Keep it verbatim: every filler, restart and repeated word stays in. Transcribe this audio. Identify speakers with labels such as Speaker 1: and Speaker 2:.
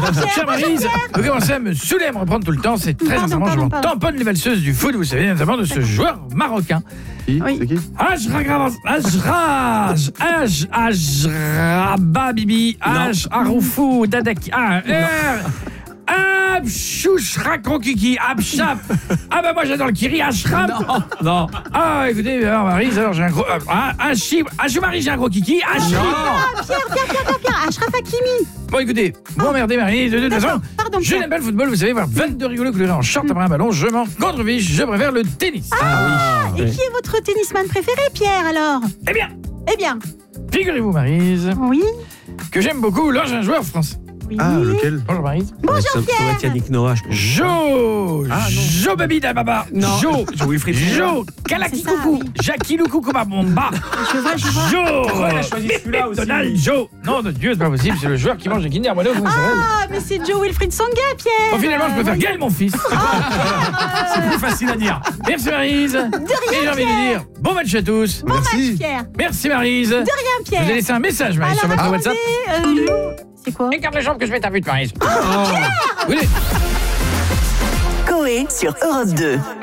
Speaker 1: Chère Maryse, vous commencez à me saouler, à me reprendre tout le temps. C'est très
Speaker 2: Pardon,
Speaker 1: sincèrement, je
Speaker 2: pardon,
Speaker 1: m'en
Speaker 2: pardon.
Speaker 1: tamponne les valseuses du foot, vous savez, notamment de ce joueur marocain.
Speaker 3: Qui
Speaker 2: Oui.
Speaker 3: C'est qui
Speaker 1: Ajragravas, Ajraj, Aj, Ajraba Bibi, Aj, Aroufou, Dadaki, A, R, Abchouch, Rakokiki, Abchap. Ah bah moi j'adore le Kiri, Ashram. Non, non. Ah écoutez, alors Maryse, alors j'ai un gros. Ah, Achim, Achoumarie, j'ai un gros kiki. Achim.
Speaker 2: Ah, Pierre, Pierre, Pierre, Pierre, Pierre, Achraf Hakimi.
Speaker 1: Bon écoutez, vous emmerdez Maryse, de toute
Speaker 2: D'accord,
Speaker 1: façon,
Speaker 2: pardon,
Speaker 1: je
Speaker 2: Pierre.
Speaker 1: n'aime pas le football, vous savez, voir vingt-deux rigolos couler en short après un ballon, je m'en contrefiche, je préfère le tennis.
Speaker 2: Ah, et qui est votre tennisman préféré, Pierre, alors?
Speaker 1: Eh bien,
Speaker 2: Eh bien,
Speaker 1: figurez-vous Maryse,
Speaker 2: oui.
Speaker 1: que j'aime beaucoup l'ancien joueur français.
Speaker 2: Oui.
Speaker 3: Ah, lequel
Speaker 1: Bonjour Maryse.
Speaker 2: Bonjour,
Speaker 4: Ça, ça va être
Speaker 2: Pierre.
Speaker 4: Yannick Noah, je pense.
Speaker 1: Jo, Jo Baby Dababa,
Speaker 4: Non.
Speaker 1: Jo,
Speaker 4: Jo Wilfried
Speaker 1: Jo, Kalaki
Speaker 2: C'est ça,
Speaker 1: Coucou,
Speaker 2: oui.
Speaker 1: Jackie Loukou Bomba,
Speaker 2: Je vois, je vois.
Speaker 1: Jo,
Speaker 4: Pourquoi elle a choisi celui-là aussi
Speaker 1: Donald, Jo. Non, de Dieu, c'est pas possible, c'est le joueur qui mange des Kinder Bueno, comment il s'appelle?
Speaker 2: Ah, mais c'est Joe Wilfried Songa, Pierre.
Speaker 1: Bon, finalement, je préfère Gaël, mon fils.
Speaker 4: C'est plus facile à dire.
Speaker 1: Merci Maryse. Et j'ai envie de lui dire, bon match à tous.
Speaker 2: Bon
Speaker 3: Merci.
Speaker 2: match, Pierre.
Speaker 1: Merci Maryse.
Speaker 2: De rien,
Speaker 1: Je
Speaker 2: Pierre.
Speaker 1: vous ai laissé un message, Maryse, sur
Speaker 2: Alors,
Speaker 1: votre WhatsApp.
Speaker 2: attendez, euh, c'est quoi?
Speaker 1: Écarte les jambes que je mets ta pute, Maryse. Oui.
Speaker 5: Coé sur Europe deux.